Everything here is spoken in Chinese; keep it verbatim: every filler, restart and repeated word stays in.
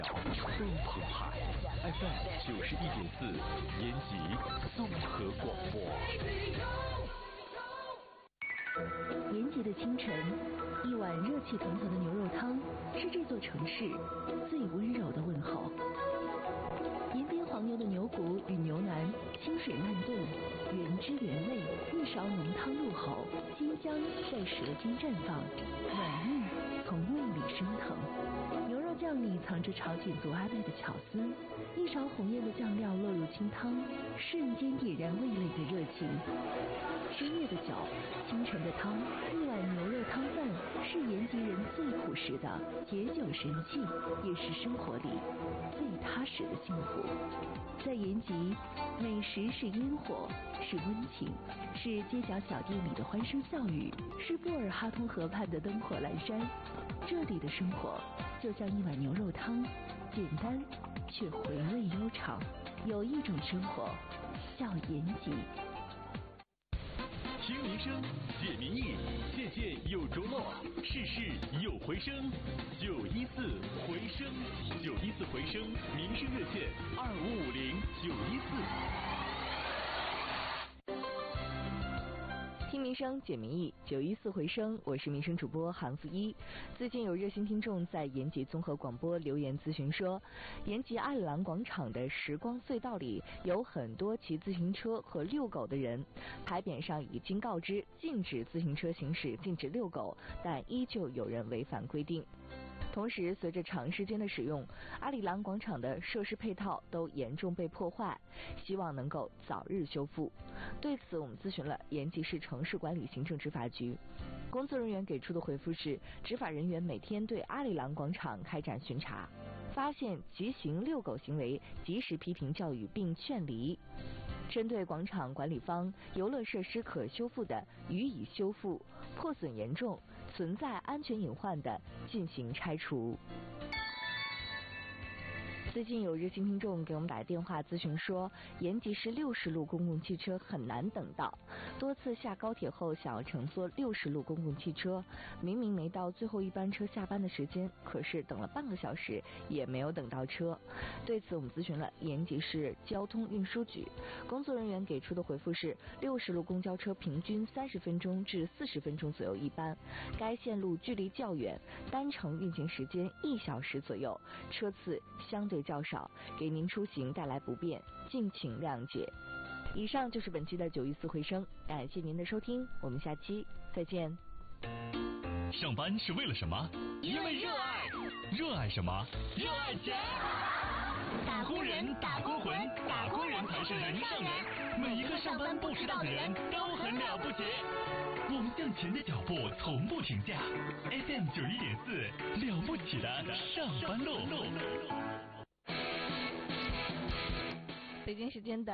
综合海 F M 九十一点四，延吉综合广播。 延吉的清晨，一碗热气腾腾的牛肉汤是这座城市最温柔的问候。延边黄牛的牛骨与牛腩清水慢炖，原汁原味，一勺浓汤入口，鲜香在舌尖绽放，软腻从胃里升腾。牛肉酱里藏着朝鲜族阿拜的巧思，一勺红艳的酱料落入清汤，瞬间点燃味蕾的热情。深夜的酒，清晨的汤，一碗牛肉汤饭是延吉人最朴实的解酒神器，也是生活里最踏实的幸福。在延吉，美食是烟火，是温情，是街角小店里的欢声笑语，是布尔哈通河畔的灯火阑珊。这里的生活就像一碗牛肉汤，简单却回味悠长。有一种生活叫延吉。 听民生，解民意，件件有着落，事事有回声。九一四回声，九一四回声，民生热线二五五零九一四。 听民生，解民意，九一四回声，我是民生主播韩福一。最近有热心听众在延吉综合广播留言咨询说，延吉阿里郎广场的时光隧道里有很多骑自行车和遛狗的人，牌匾上已经告知禁止自行车行驶，禁止遛狗，但依旧有人违反规定。同时，随着长时间的使用，阿里郎广场的设施配套都严重被破坏，希望能够早日修复。对此，我们咨询了延吉市城市管理行政执法局，工作人员给出的回复是，执法人员每天对阿里郎广场开展巡查，发现急行遛狗行为，及时批评教育并劝离。针对广场管理方游乐设施可修复的予以修复，破损严重存在安全隐患的进行拆除。最近有热心听众给我们打电话咨询说，延吉市六十路公共汽车很难等到，多次下高铁后想要乘坐六十路公共汽车，明明没到最后一班车下班的时间，可是等了半个小时也没有等到车。对此我们咨询了延吉市交通运输局，工作人员给出的回复是，六十路公交车平均三十分钟至四十分钟左右一班，该线路距离较远，单程运行时间一小时左右，车次相对较少，给您出行带来不便，敬请谅解。以上就是本期的九一四回声，感谢您的收听，我们下期再见。 上班是为了什么？ 因为热爱。 热爱什么？ 热爱钱。打工人，打工魂，打工人才是人上人。每一个上班不迟到的人都很了不起。 我们向前的脚步从不停下。F M 九一点四，了不起的上班路。 北京时间的